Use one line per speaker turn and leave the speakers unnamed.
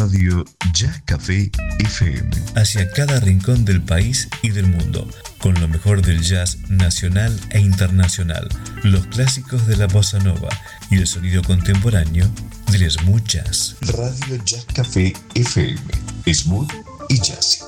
Radio Jazz Café FM.
Hacia cada rincón del país y del mundo, con lo mejor del jazz nacional e internacional, los clásicos de la bossa nova y el sonido contemporáneo del smooth jazz.
Radio Jazz Café FM, smooth y jazz.